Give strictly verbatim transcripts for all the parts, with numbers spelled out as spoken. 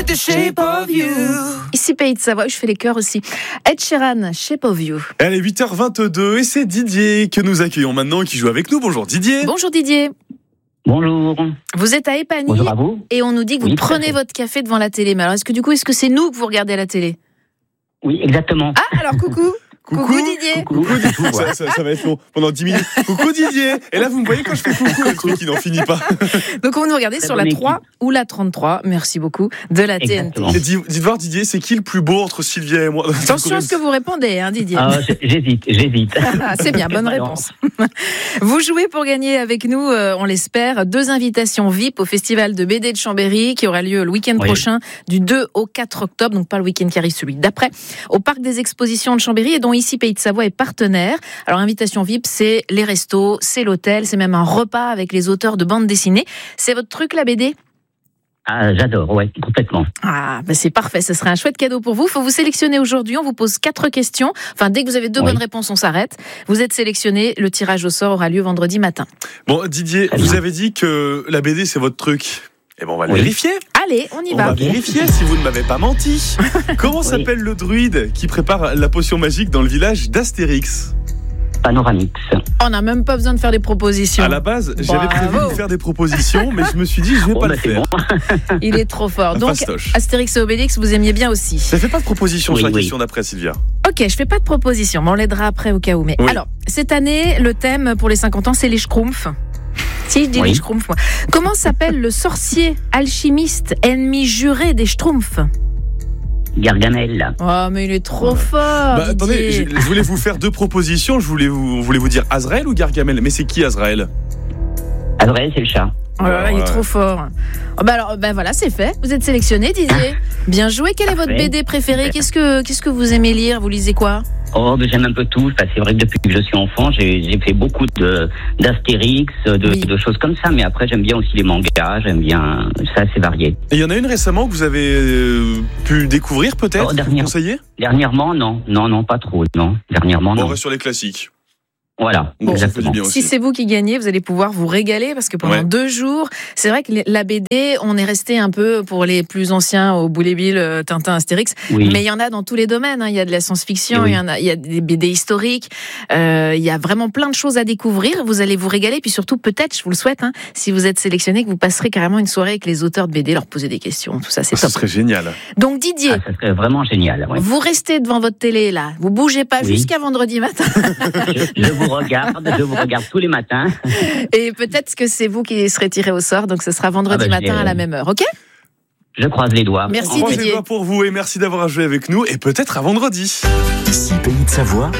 the shape of you. Ici Pays de Savoie, je fais les chœurs aussi. Ed Sheeran, Shape of You. Elle est huit heures vingt-deux et c'est Didier que nous accueillons maintenant et qui joue avec nous. Bonjour Didier. Bonjour Didier. Bonjour. Vous êtes à Épagny. Bonjour à vous. Et on nous dit que vous oui, prenez votre café devant la télé. Mais alors, est-ce que du coup, est-ce que c'est nous que vous regardez à la télé? Oui, exactement. Ah, alors coucou. Coucou, coucou Didier. Coucou, coucou. Ça, ça, ça va être long pendant dix minutes. Coucou Didier. Et là, vous me voyez quand je fais coucou, le truc qui n'en finit pas. Donc, on va nous regarder sur la trois ou la trente-trois, merci beaucoup, de la Exactement. T N T. Et dites, dites voir Didier, c'est qui le plus beau entre Sylvia et moi? Attention à ce que vous répondez, hein, Didier. Ah, j'hésite, j'hésite. Ah, c'est bien, bonne réponse. Vous jouez pour gagner avec nous, euh, on l'espère, deux invitations V I P au Festival de B D de Chambéry qui aura lieu le week-end Oui. prochain du deux au quatre octobre, donc pas le week-end qui arrive, celui d'après, au Parc des Expositions de Chambéry et dont ici Pays de Savoie est partenaire. Alors invitation V I P, c'est les restos, c'est l'hôtel, c'est même un repas avec les auteurs de bandes dessinées. C'est votre truc la B D ? Ah, j'adore, ouais, complètement. Ah, bah c'est parfait, ce serait un chouette cadeau pour vous. Il faut vous sélectionner aujourd'hui, on vous pose quatre questions. Enfin, dès que vous avez deux Oui. bonnes réponses, on s'arrête. Vous êtes sélectionné, le tirage au sort aura lieu vendredi matin. Bon, Didier, Très vous bien. avez dit que la B D c'est votre truc. Eh ben, on va le Oui. vérifier. Allez, on y On va. va vérifier si vous ne m'avez pas menti. Comment s'appelle le druide qui prépare la potion magique dans le village d'Astérix? Panoramix. On n'a même pas besoin de faire des propositions. À la base, j'avais Bravo. prévu de faire des propositions, mais je me suis dit, je vais Bon, pas bah, le c'est faire. bon. Il est trop fort. Un Donc, fastoche. Astérix et Obélix, vous aimiez bien aussi. Ça fait pas de proposition Oui, sur la oui. question d'après, Sylvia. Ok, je fais pas de proposition, mais on l'aidera après au cas où. Mais Oui. alors, cette année, le thème pour les cinquante ans, c'est les schtroumpfs. Si, je dis Oui. les schtroumpfs, moi. Comment s'appelle le sorcier alchimiste, ennemi juré des schtroumpfs? Gargamel. Oh, mais il est trop fort. Bah, attendez, je, Didier. je voulais vous faire deux propositions. Je voulais vous, voulais vous dire Azrael ou Gargamel. Mais c'est qui Azrael? Azrael, c'est le chat. Oh là là, il est Ouais. trop fort. Oh bah alors, bah voilà, c'est fait. Vous êtes sélectionné, Didier. Bien joué. Quel est votre Parfait. B D préféré? Qu'est-ce que, qu'est-ce que vous aimez lire? Vous lisez quoi? Oh, mais j'aime un peu tout. Enfin, c'est vrai que depuis que je suis enfant, j'ai, j'ai fait beaucoup de, d'Astérix, de, Oui. de choses comme ça. Mais après, j'aime bien aussi les mangas. J'aime bien. Ça, c'est varié. Et il y en a une récemment que vous avez euh, pu découvrir peut-être? Oh, Vous dernière- conseillez? Dernièrement, non. Non, non, pas trop. Non. Dernièrement, Bon, on non. reste sur les classiques. Voilà. Bon, ça fait Exactement. du bien Si aussi. c'est vous qui gagnez, vous allez pouvoir vous régaler parce que pendant Ouais. deux jours, c'est vrai que la B D, on est resté un peu pour les plus anciens au Boulet Bill, euh, Tintin, Astérix, Oui. mais il y en a dans tous les domaines. Hein. Il y a de la science-fiction, Oui. il y en a, il y a des B D historiques, euh, il y a vraiment plein de choses à découvrir. Vous allez vous régaler, puis surtout peut-être, je vous le souhaite, hein, si vous êtes sélectionné, que vous passerez carrément une soirée avec les auteurs de B D, leur poser des questions, tout ça, c'est Ah, ce top. serait génial. Donc Didier, Ah, ça serait vraiment génial. Ouais. vous restez devant votre télé là, vous bougez pas Oui. jusqu'à vendredi matin. je, je vous regarde. Je vous regarde tous les matins. Et peut-être que c'est vous qui serez tiré au sort, donc ce sera vendredi Ah bah, matin j'ai- à la même heure, ok? Je croise les doigts. Merci, Au revoir. Croisez les Didier. doigts pour vous et merci d'avoir joué avec nous et peut-être à vendredi. Ici Pays de Savoie,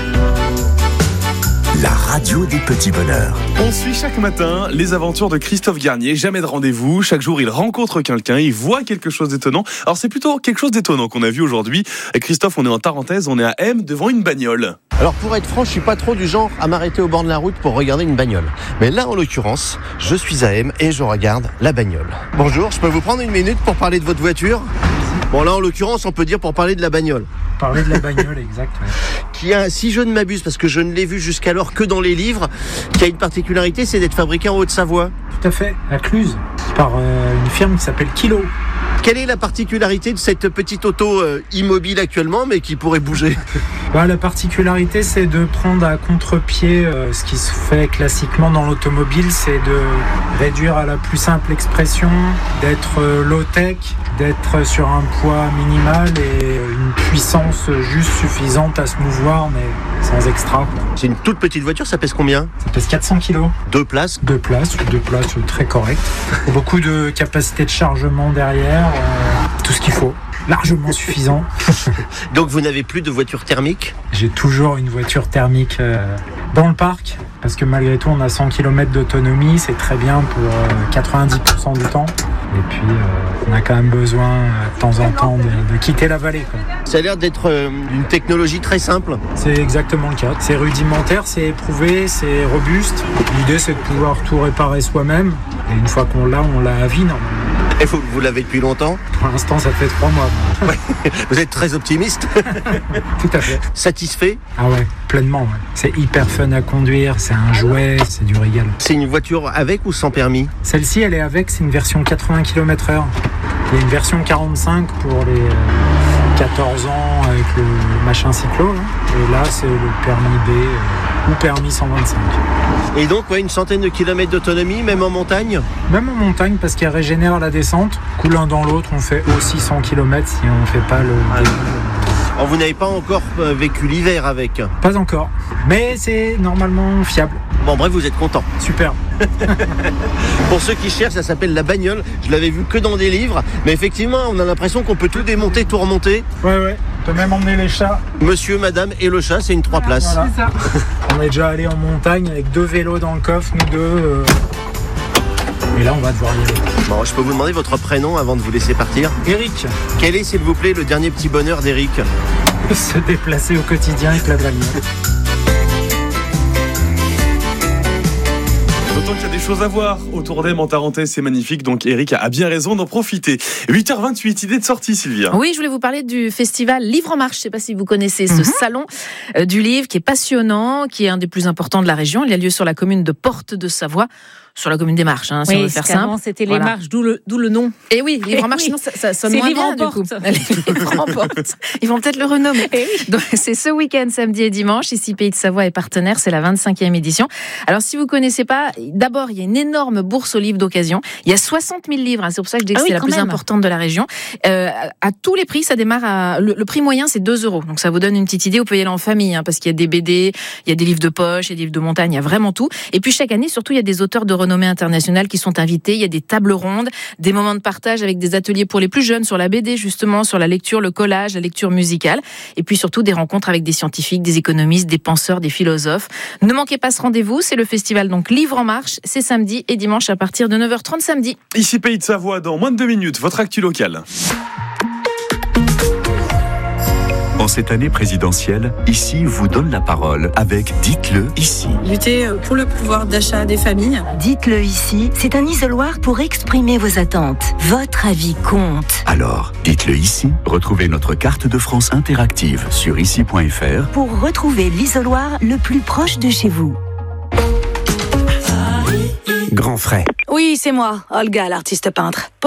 la radio des petits bonheurs. On suit chaque matin les aventures de Christophe Garnier, jamais de rendez-vous. Chaque jour, il rencontre quelqu'un, il voit quelque chose d'étonnant. Alors, c'est plutôt quelque chose d'étonnant qu'on a vu aujourd'hui. Et Christophe, on est en Tarentaise, on est à M devant une bagnole. Alors pour être franc, je suis pas trop du genre à m'arrêter au bord de la route pour regarder une bagnole. Mais là, en l'occurrence, je suis à M et je regarde la bagnole. Bonjour, je peux vous prendre une minute pour parler de votre voiture ? Bon là, en l'occurrence, on peut dire pour parler de la bagnole. Parler de la bagnole, exact. Ouais. Qui a, si je ne m'abuse, parce que je ne l'ai vu jusqu'alors que dans les livres, qui a une particularité, c'est d'être fabriqué en Haute-Savoie. Tout à fait, à Cluse, par euh, une firme qui s'appelle Kilo. Quelle est la particularité de cette petite auto euh, immobile actuellement, mais qui pourrait bouger ? Bah, la particularité, c'est de prendre à contre-pied euh, ce qui se fait classiquement dans l'automobile, c'est de réduire à la plus simple expression, d'être euh, low-tech, d'être sur un poids minimal et une puissance juste suffisante à se mouvoir, mais sans extra. Quoi. C'est une toute petite voiture, ça pèse combien ? Ça pèse quatre cents kilos, Deux places. deux places, deux places très correctes. Beaucoup de capacité de chargement derrière, euh, tout ce qu'il faut. Largement suffisant. Donc vous n'avez plus de voiture thermique ? J'ai toujours une voiture thermique euh, dans le parc, parce que malgré tout on a cent kilomètres d'autonomie, c'est très bien pour euh, quatre-vingt-dix pour cent du temps. Et puis euh, on a quand même besoin euh, de temps en temps de, de quitter la vallée, quoi. Ça a l'air d'être euh, une technologie très simple. C'est exactement le cas. C'est rudimentaire, c'est éprouvé, c'est robuste. L'idée c'est de pouvoir tout réparer soi-même. Et une fois qu'on l'a, on l'a à vie normalement. Et vous, vous l'avez depuis longtemps? Pour l'instant, ça fait trois mois. Ouais. Vous êtes très optimiste. Tout à fait. Satisfait? Ah ouais, pleinement. Ouais. C'est hyper fun à conduire, c'est un jouet, c'est du régal. C'est une voiture avec ou sans permis? Celle-ci, elle est avec, c'est une version quatre-vingts kilomètres heure. Il y a une version quarante-cinq pour les euh, quatorze ans avec le machin cyclo. Hein. Et là, c'est le permis B euh, ou permis cent vingt-cinq. Et donc, ouais, une centaine de kilomètres d'autonomie, même en montagne? Même en montagne, parce qu'elle régénère à la descente. Coup l'un dans l'autre, on fait aussi cent kilomètres si on ne fait pas le... Ah, alors, vous n'avez pas encore vécu l'hiver avec? Pas encore, mais c'est normalement fiable. Bon, bref, vous êtes content. Super. Pour ceux qui cherchent, ça s'appelle la bagnole. Je l'avais vu que dans des livres, mais effectivement, on a l'impression qu'on peut tout démonter, tout remonter. Ouais, ouais. On peut même emmener les chats. Monsieur, madame et le chat, c'est une trois places. Voilà. C'est ça. On est déjà allé en montagne avec deux vélos dans le coffre, nous deux. Euh... Et là, on va devoir y aller. Bon, je peux vous demander votre prénom avant de vous laisser partir? Eric. Quel est, s'il vous plaît, le dernier petit bonheur d'Eric? Se déplacer au quotidien avec la bagnole. D'autant qu'il y a des choses à voir autour d'Aime en Tarentaise, c'est magnifique, donc Eric a bien raison d'en profiter. huit heures vingt-huit, idée de sortie, Sylvia. Oui, je voulais vous parler du festival Livre en Marche. Je ne sais pas si vous connaissez ce mm-hmm. salon euh, du livre qui est passionnant, qui est un des plus importants de la région. Il a lieu sur la commune de Porte de Savoie. Sur la commune des Marches, hein, si oui, on veut faire simple. C'était les voilà. Marches, d'où le, d'où le nom. Et oui, Livre en Marche, oui. non, ça, ça sonne c'est moins Livre bien, en du coup. Porte. Livre en Porte. Ils vont peut-être le renommer. Oui. Donc, c'est ce week-end, samedi et dimanche. Ici, Pays de Savoie est partenaire. C'est la vingt-cinquième édition. Alors, si vous ne connaissez pas, d'abord, il y a une énorme bourse aux livres d'occasion. Il y a soixante mille livres. Hein, c'est pour ça que je dis que ah c'est oui, la plus même. importante de la région. Euh, à tous les prix, ça démarre à... Le, le prix moyen, c'est deux euros. Donc, ça vous donne une petite idée. Vous pouvez y aller en famille, hein, parce qu'il y a des B D, il y a des livres de poche, il y a des livres de montagne, il y a vraiment tout. Et puis, chaque année, surtout, il y a des auteurs de renommée internationale qui sont invités. Il y a des tables rondes, des moments de partage avec des ateliers pour les plus jeunes sur la B D, justement, sur la lecture, le collage, la lecture musicale. Et puis surtout des rencontres avec des scientifiques, des économistes, des penseurs, des philosophes. Ne manquez pas ce rendez-vous, c'est le festival donc Livre en Marche. C'est samedi et dimanche à partir de neuf heures trente samedi. Ici Pays de Savoie, dans moins de deux minutes, votre actu locale. En cette année présidentielle, Ici vous donne la parole avec Dites-le ici. Lutter pour le pouvoir d'achat des familles. Dites-le ici, c'est un isoloir pour exprimer vos attentes. Votre avis compte. Alors, dites-le ici. Retrouvez notre carte de France interactive sur ici point f r pour retrouver l'isoloir le plus proche de chez vous. Grand frais. Oui, c'est moi, Olga, l'artiste peintre.